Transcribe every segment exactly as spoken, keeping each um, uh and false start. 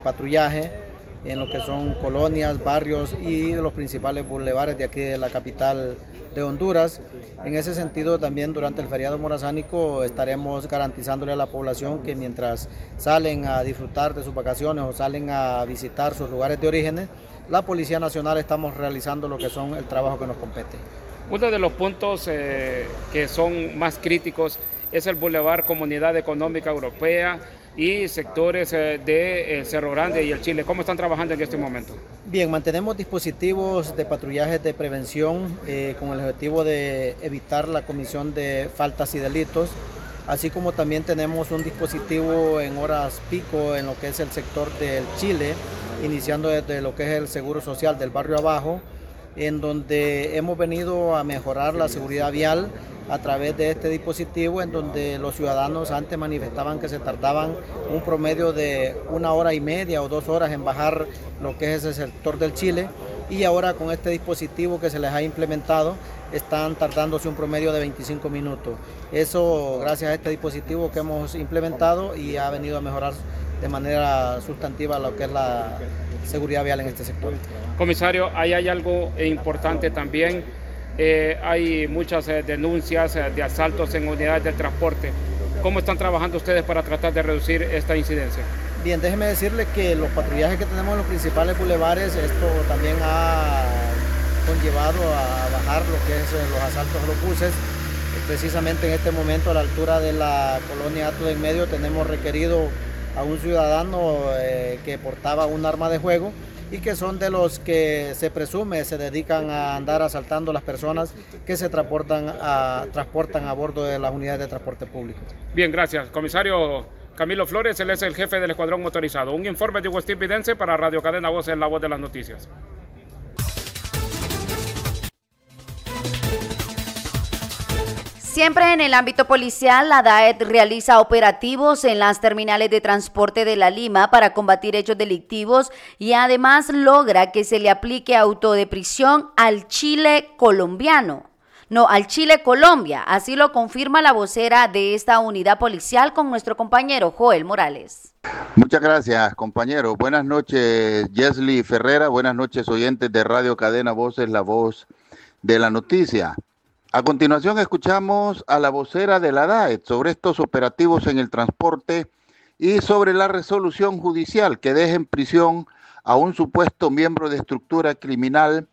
patrullaje en lo que son colonias, barrios y los principales bulevares de aquí de la capital de Honduras. En ese sentido, también durante el feriado morazánico estaremos garantizándole a la población que mientras salen a disfrutar de sus vacaciones o salen a visitar sus lugares de origen, la Policía Nacional estamos realizando lo que son el trabajo que nos compete. Uno de los puntos eh, que son más críticos es el Boulevard Comunidad Económica Europea y sectores eh, de eh, Cerro Grande y el Chile. ¿Cómo están trabajando en este momento? Bien, mantenemos dispositivos de patrullaje de prevención eh, con el objetivo de evitar la comisión de faltas y delitos, así como también tenemos un dispositivo en horas pico en lo que es el sector del Chile, iniciando desde lo que es el Seguro Social del barrio abajo, en donde hemos venido a mejorar la seguridad vial a través de este dispositivo, en donde los ciudadanos antes manifestaban que se tardaban un promedio de una hora y media o dos horas en bajar lo que es ese sector del Chile, y ahora con este dispositivo que se les ha implementado están tardándose un promedio de veinticinco minutos. Eso gracias a este dispositivo que hemos implementado y ha venido a mejorar de manera sustantiva lo que es la seguridad vial en este sector. Comisario, ahí hay algo importante también. Eh, hay muchas eh, denuncias eh, de asaltos en unidades de transporte. ¿Cómo están trabajando ustedes para tratar de reducir esta incidencia? Bien, déjeme decirle que los patrullajes que tenemos en los principales bulevares, esto también ha conllevado a bajar lo que es los asaltos a los buses. Precisamente en este momento, a la altura de la colonia Ato del Medio, tenemos requerido a un ciudadano eh, que portaba un arma de fuego y que son de los que se presume se dedican a andar asaltando a las personas que se transportan a, transportan a bordo de las unidades de transporte público. Bien, gracias. Comisario Camilo Flores, él es el jefe del escuadrón motorizado. Un informe de Agustín Vidente para Radio Cadena Voces, la voz de las noticias. Siempre en el ámbito policial, la D A E T realiza operativos en las terminales de transporte de La Lima para combatir hechos delictivos y además logra que se le aplique auto de prisión al Chile colombiano. No, al Chile Colombia, así lo confirma la vocera de esta unidad policial con nuestro compañero Joel Morales. Muchas gracias, compañero. Buenas noches, Yesli Ferrera. Buenas noches, oyentes de Radio Cadena Voces, la voz de la noticia. A continuación escuchamos a la vocera de la D A E T sobre estos operativos en el transporte y sobre la resolución judicial que deja en prisión a un supuesto miembro de estructura criminal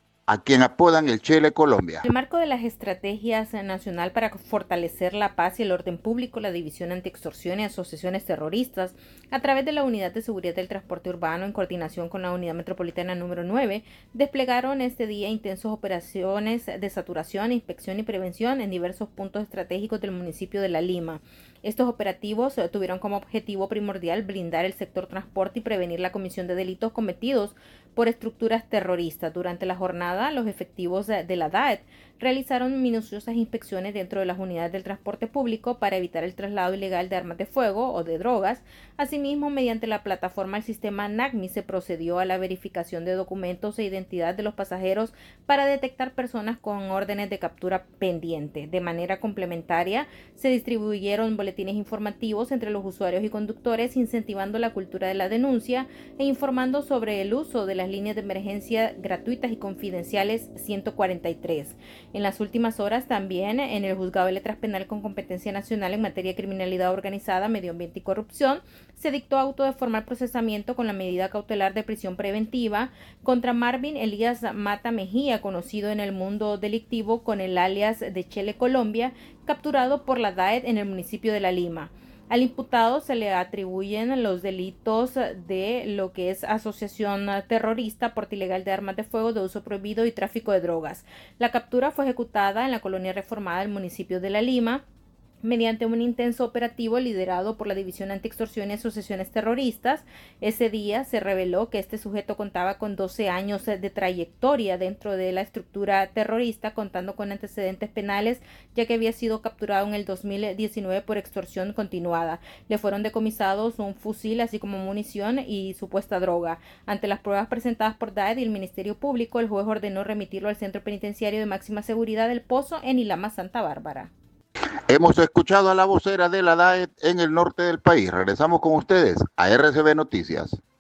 a quien apodan el Chile Colombia. En el marco de las estrategias nacional para fortalecer la paz y el orden público, la División Antiextorsión y Asociaciones Terroristas, a través de la Unidad de Seguridad del Transporte Urbano, en coordinación con la Unidad Metropolitana número nueve, desplegaron este día intensas operaciones de saturación, inspección y prevención en diversos puntos estratégicos del municipio de La Lima. Estos operativos tuvieron como objetivo primordial blindar el sector transporte y prevenir la comisión de delitos cometidos por estructuras terroristas. Durante la jornada, los efectivos de la D A E T realizaron minuciosas inspecciones dentro de las unidades del transporte público para evitar el traslado ilegal de armas de fuego o de drogas. Asimismo, mediante la plataforma del sistema NACMI se procedió a la verificación de documentos e identidad de los pasajeros para detectar personas con órdenes de captura pendiente. De manera complementaria, se distribuyeron boletines informativos entre los usuarios y conductores, incentivando la cultura de la denuncia e informando sobre el uso de las líneas de emergencia gratuitas y confidenciales ciento cuarenta y tres. En las últimas horas también en el Juzgado de Letras Penal con competencia nacional en materia de criminalidad organizada, medio ambiente y corrupción, se dictó auto de formal procesamiento con la medida cautelar de prisión preventiva contra Marvin Elías Mata Mejía, conocido en el mundo delictivo con el alias de Chile Colombia, capturado por la D A E T en el municipio de La Lima. Al imputado se le atribuyen los delitos de lo que es asociación terrorista, porte ilegal de armas de fuego, de uso prohibido y tráfico de drogas. La captura fue ejecutada en la colonia reformada del municipio de La Lima, mediante un intenso operativo liderado por la División Antiextorsión y Asociaciones Terroristas. Ese día se reveló que este sujeto contaba con doce años de trayectoria dentro de la estructura terrorista, contando con antecedentes penales, ya que había sido capturado en el dos mil diecinueve por extorsión continuada. Le fueron decomisados un fusil, así como munición y supuesta droga. Ante las pruebas presentadas por D A E T y el Ministerio Público, el juez ordenó remitirlo al Centro Penitenciario de Máxima Seguridad del Pozo en Ilama, Santa Bárbara. Hemos escuchado a la vocera de la D A E T en el norte del país. Regresamos con ustedes a R C B Noticias.